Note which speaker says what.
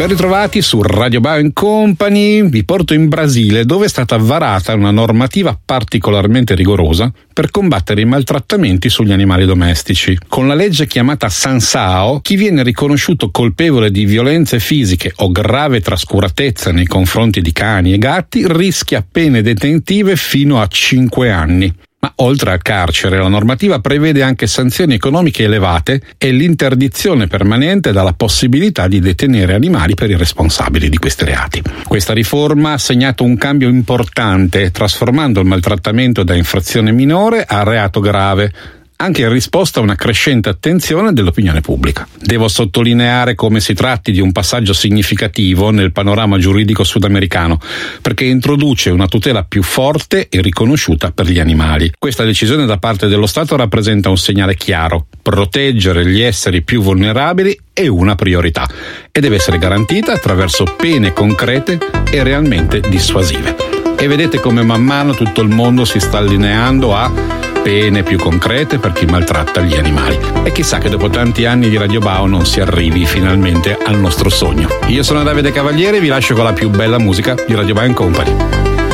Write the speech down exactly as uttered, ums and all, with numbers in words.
Speaker 1: Ben ritrovati su Radio Bio Company. Vi porto in Brasile, dove è stata varata una normativa particolarmente rigorosa per combattere i maltrattamenti sugli animali domestici. Con la legge chiamata Sansao, chi viene riconosciuto colpevole di violenze fisiche o grave trascuratezza nei confronti di cani e gatti rischia pene detentive fino a cinque anni. Ma oltre al carcere, la normativa prevede anche sanzioni economiche elevate e l'interdizione permanente dalla possibilità di detenere animali per i responsabili di questi reati. Questa riforma ha segnato un cambio importante, trasformando il maltrattamento da infrazione minore a reato grave, anche in risposta a una crescente attenzione dell'opinione pubblica. Devo sottolineare come si tratti di un passaggio significativo nel panorama giuridico sudamericano, perché introduce una tutela più forte e riconosciuta per gli animali. Questa decisione da parte dello Stato rappresenta un segnale chiaro: proteggere gli esseri più vulnerabili è una priorità e deve essere garantita attraverso pene concrete e realmente dissuasive. E vedete come man mano tutto il mondo si sta allineando a pene più concrete per chi maltratta gli animali. E chissà che dopo tanti anni di Radio Bao non si arrivi finalmente al nostro sogno. Io sono Davide Cavaliere e vi lascio con la più bella musica di Radio Bio Company.